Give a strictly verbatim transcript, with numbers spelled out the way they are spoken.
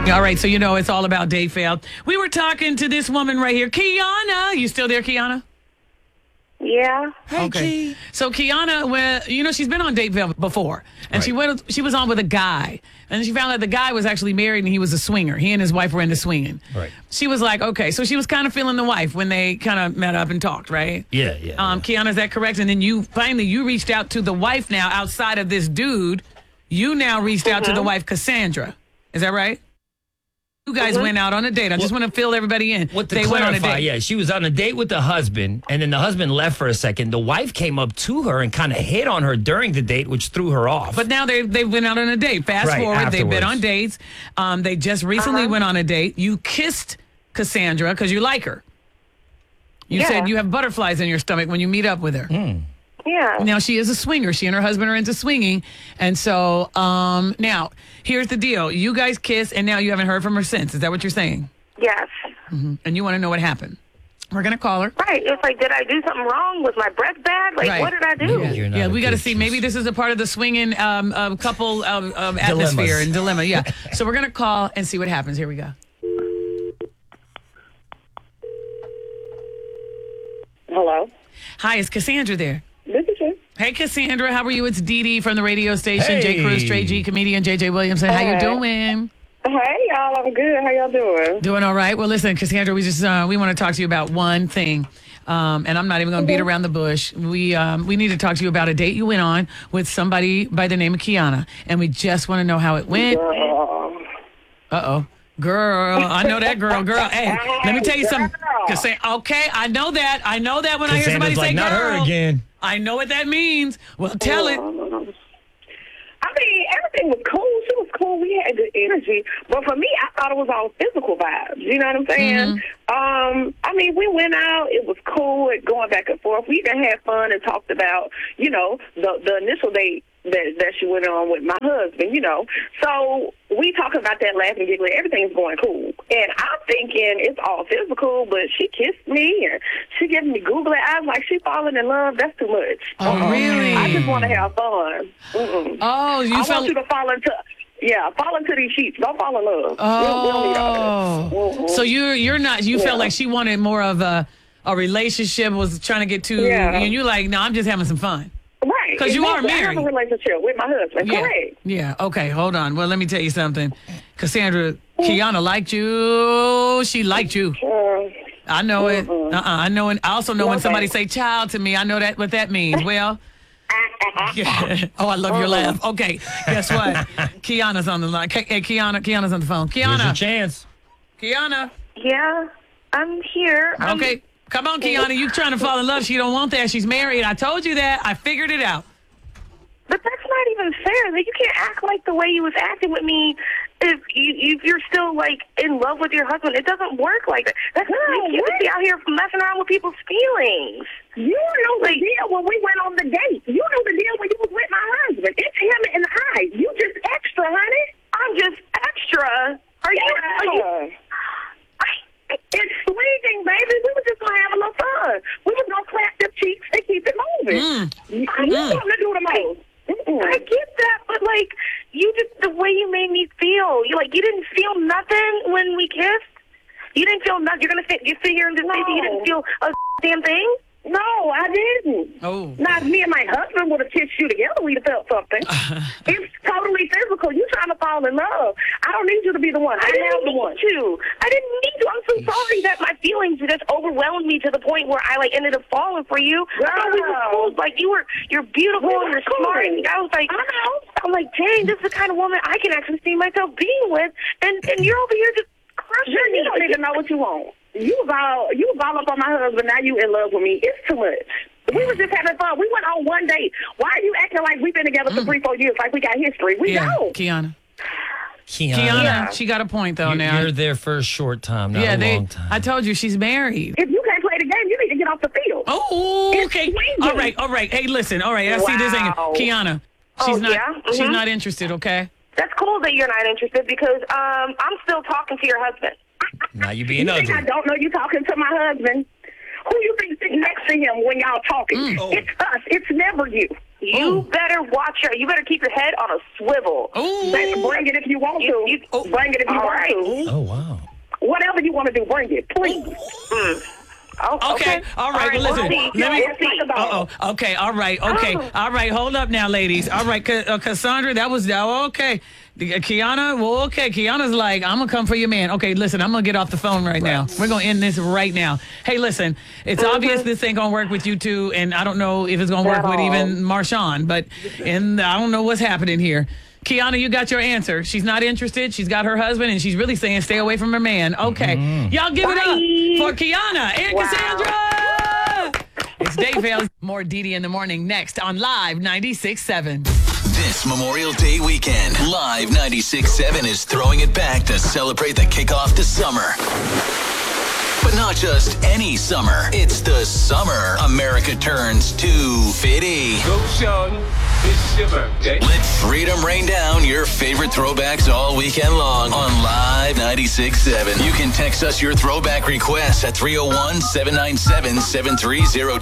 All right, so you know it's all about date fail. We were talking to this woman right here, Kiana. You still there, Kiana? Yeah. Hey, Okay. G. So Kiana, when, you know, she's been on date fail before, and Right. she went. She was on with a guy, and she found out the guy was actually married and he was a swinger. He and his wife were into swinging. Right. She was like, okay, so she was kind of feeling the wife when they kind of met up and talked, right? Yeah, yeah. Um, yeah. Kiana, is that correct? And then you finally you reached out to the wife now outside of this dude. You now reached out to the wife, Cassandra. Is that right? You guys went out on a date. I just want to fill everybody in. What to they went on a clarify, date. yeah, she was on a date with the husband, and then the husband left for a second. The wife came up to her and kind of hit on her during the date, which threw her off. But now they they've been out on a date. Fast Right, forward, they've been afterwards. on dates. Um, they just recently went on a date. You kissed Cassandra because you like her. You Yeah. said you have butterflies in your stomach when you meet up with her. Yeah. Now she is a swinger. She and her husband are into swinging, and so um, now here's the deal: you guys kiss, and now you haven't heard from her since. Is that what you're saying? Yes. And you want to know what happened? We're gonna call her. Right. It's like, did I do something wrong? Was my breath bad? Like, Right. what did I do? Yeah, You're not yeah a we got to good see. Maybe kiss. this is a part of the swinging um, um, couple um, um, atmosphere Dilemmas. and dilemma. Yeah. So we're gonna call and see what happens. Here we go. Hello. Hi, is Cassandra there? This is you. Hey, Cassandra, how are you? It's Dee Dee from the radio station. J. Hey. Cruz, Straight G, comedian J J Williamson. How you Hey. doing? Hey, y'all. I'm good. How y'all doing? Doing all right. Well, listen, Cassandra, we just uh, we want to talk to you about one thing. Um, and I'm not even going to beat around the bush. We um, we need to talk to you about a date you went on with somebody by the name of Kiana, and we just want to know how it went. Um, Uh oh, girl, I know that girl. Girl, hey, let me tell you something. Cassandra, okay, I know that. I know that when I hear somebody Cassandra's say like, not girl, her again. I know what that means. Well, tell it. I mean, everything was cool. She was cool. We had good energy. But for me, I thought it was all physical vibes. You know what I'm saying? Um, I mean, we went out. It was cool and going back and forth. We even had fun and talked about, you know, the the initial date that, that she went on with my husband, you know. So we talk about that, laughing, giggling. Everything's going cool. And I'm thinking it's all physical, but she kissed me and she giving me googly eyes like she falling in love. That's too much. Oh, really? I just want to have fun. Mm-mm. Oh, you I felt. want you to fall into, yeah, fall into these sheets. Don't fall in love. We don't- we don't need all Oh, that. Mhm. so you're you're not. You Yeah. felt like she wanted more of a a relationship. Was trying to get too. Yeah. And you like, no, I'm just having some fun. Right. 'Cause you are exactly. I have married. a relationship with my husband. Yeah. Correct. Yeah. Okay. Hold on. Well, let me tell you something. Cassandra, Kiana liked you. She liked you. Uh, I know it. Mhm. Uh-uh. I know it. I also know when Okay. somebody say child to me. I know that what that means. Well. Oh, I love your laugh. Okay. Guess what? Kiana's on the line. K- Hey, Kiana. Kiana's on the phone. Here's your Kiana. chance. Kiana. yeah, I'm here. I'm, Okay. Come on, Kiana. You trying to fall in love. She don't want that. She's married. I told you that. I figured it out. But that's not even fair. Like, you can't act like the way you was acting with me if, you, if you're still, like, in love with your husband. It doesn't work like that. That's not you can't be out here messing around with people's feelings. You know the deal when we went on the date. You know the deal when you was with my husband. It's him and I. You just extra, honey. I'm just extra. Are you? Are you? It's swinging, baby. We were just gonna have a little fun. We was gonna clap them cheeks and keep it moving. Mm. You Mm. want to do the most. Mm-mm. I get that, but like you just the way you made me feel. You like you didn't feel nothing when we kissed. You didn't feel nothing. You're gonna sit, you sit here and just say that you didn't feel a damn thing. No, I didn't. Oh. Not me and my husband would have kissed you together. We'd have felt something. It's totally physical. You trying to fall in love. I don't need you to be the one. I, I didn't am the need one. to. I didn't need to. I'm so sorry that my feelings just overwhelmed me to the point where I like ended up falling for you. I thought we were Girl. cool. Like you were, you're beautiful We and were you're smart. cool. And I was like, I know. I'm like, dang, this is the kind of woman I can actually see myself being with. And and you're over here just crushing You, me. you don't even know what you want. You was all you was all up on my husband. Now you in love with me. It's too much. We was just having fun. We went on one date. Why are you acting like we've been together for three, four years, like we got history? We Yeah. don't. Kiana. Kiana. Kiana. Yeah. She got a point though. You're, now. you're there for a short time, not yeah. a They. long time. I told you she's married. If you can't play the game, you need to get off the field. Oh, It's okay. swinging. All right, all right. Hey, listen. All right, I see this thing. Wow. Kiana, she's Oh, not. yeah? She's Mhm. not interested. Okay. That's cool that you're not interested because um I'm still talking to your husband. Now you You being think I ugly. don't know you talking to my husband? Who you think sitting next to him when y'all talking? Mm. It's us. It's never you. You Ooh. better watch your. You better keep your head on a swivel. Ooh. Say, bring it if you want to. You- You, oh. bring it if you All want right. to. Oh, wow. Whatever you want to do, bring it, please. Mm. Oh, Okay. All right. Well, listen. we'll see. Let me. We'll see. Uh oh. Okay. All right. Okay. Oh. All right. Hold up now, ladies. All right. Ca- uh, Cassandra, that was oh, okay. The- uh, Kiana, well, okay. Kiana's like, I'm gonna come for your man. Okay. Listen, I'm gonna get off the phone right now. We're gonna end this right now. Hey, listen. It's Mm-hmm. obvious this ain't gonna work with you two, and I don't know if it's gonna work At with all. even Marshawn. But and I don't know what's happening here. Kiana, you got your answer. She's not interested. She's got her husband, and she's really saying stay away from her man. Okay. Y'all give it Bye. up for Kiana and Wow. Cassandra. It's Dave Vale. More Dee in the morning next on Live ninety-six point seven. This Memorial Day weekend, Live ninety-six point seven is throwing it back to celebrate the kickoff to summer. But not just any summer. It's the summer America turns to Fitty. Go, Sean. It's your birthday. Let freedom rain down your favorite throwbacks all weekend long on Live ninety-six point seven. You can text us your throwback requests at three oh one, seven nine seven, seven three zero two.